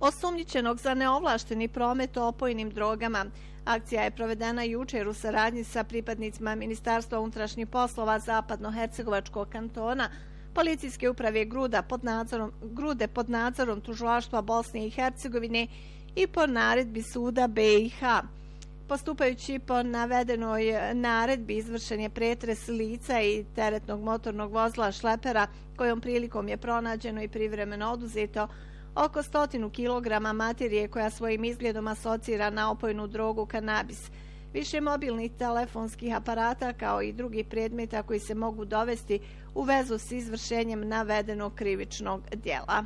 osumnjičenog za neovlašteni promet opojnim drogama. Akcija je provedena jučer u saradnji sa pripadnicima Ministarstva unutrašnjih poslova Zapadno-Hercegovačkog kantona, Policijske uprave Grude pod nadzorom Tužilaštva Bosne i Hercegovine i po naredbi suda BiH. Postupajući po navedenoj naredbi izvršen je pretres lica i teretnog motornog vozila šlepera, kojom prilikom je pronađeno i privremeno oduzeto oko 100 kg materije koja svojim izgledom asocira na opojnu drogu kanabis, više mobilnih telefonskih aparata kao i drugih predmeta koji se mogu dovesti u vezu s izvršenjem navedenog krivičnog djela.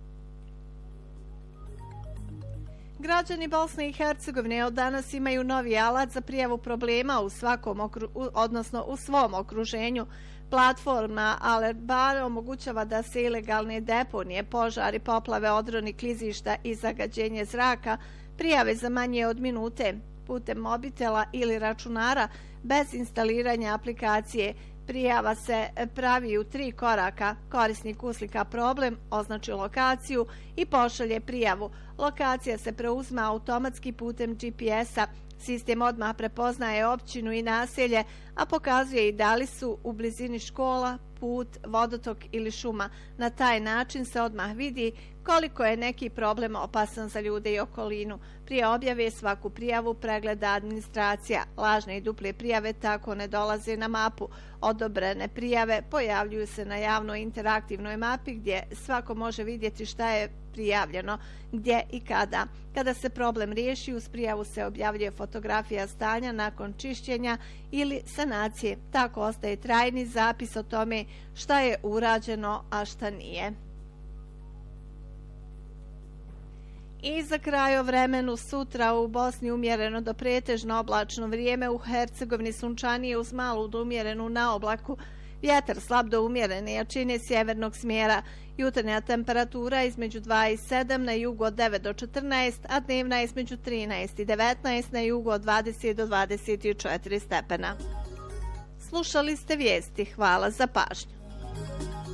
Građani Bosne i Hercegovine od danas imaju novi alat za prijavu problema u svom okruženju. Platforma Alert Bar omogućava da se ilegalne deponije, požari, poplave, odroni klizišta i zagađenje zraka prijave za manje od minute putem mobitela ili računara bez instaliranja aplikacije. Prijava se pravi u 3 koraka. Korisnik uslika problem, označi lokaciju i pošalje prijavu. Lokacija se preuzma automatski putem GPS-a. Sistem odmah prepoznaje općinu i naselje, a pokazuje i da li su u blizini škola, put, vodotok ili šuma. Na taj način se odmah vidi koliko je neki problem opasan za ljude i okolinu. Prije objave svaku prijavu pregleda administracija. Lažne i duple prijave tako ne dolaze na mapu. Odobrene prijave pojavljuju se na javnoj interaktivnoj mapi gdje svako može vidjeti šta je prijavljeno, gdje i kada. Kada se problem riješi, uz prijavu se objavljuje fotografija stanja nakon čišćenja ili sanacije. Tako ostaje trajni zapis o tome šta je urađeno, a šta nije. I za kraj o vremenu. Sutra u Bosni umjereno do pretežno oblačno vrijeme, u Hercegovini sunčanije uz malu do umjerenu na oblaku. Vjetar slab do umjerene jačine sjevernog smjera. Jutarnja temperatura između 2 i 7, na jugu od 9 do 14, a dnevna između 13 i 19, na jugu od 20 do 24 stepena. Slušali ste vijesti. Hvala za pažnju.